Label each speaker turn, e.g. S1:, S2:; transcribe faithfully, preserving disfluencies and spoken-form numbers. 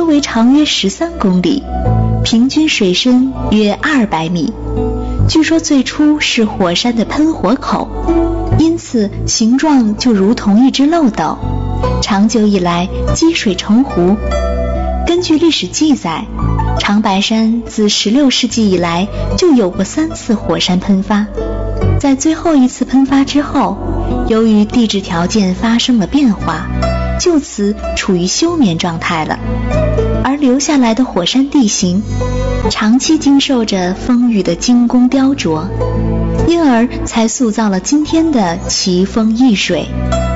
S1: 围长约十三公里，平均水深约二百米。据说最初是火山的喷火口，因此形状就如同一只漏斗，长久以来积水成湖。根据历史记载，长白山自十六世纪以来就有过三次火山喷发。在最后一次喷发之后，由于地质条件发生了变化，就此处于休眠状态了。而留下来的火山地形长期经受着风雨的精工雕琢，因而才塑造了今天的奇峰异水。